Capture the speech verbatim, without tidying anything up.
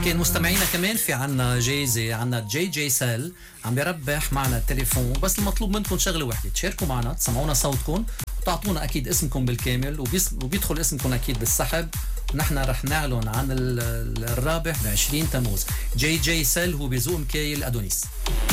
كان مستمعينا كمان في عنا جايزة، عنا جي جي سيل عم بيربح معنا التليفون. بس المطلوب منكم شغلة واحدة، تشاركوا معنا، تسمعونا صوتكم وتعطونا أكيد اسمكم بالكامل، وبيدخل اسمكم أكيد بالسحب، ونحن رح نعلن عن الرابح ب عشرين تموز. جي جي سيل هو بذوق مكايل أدونيس.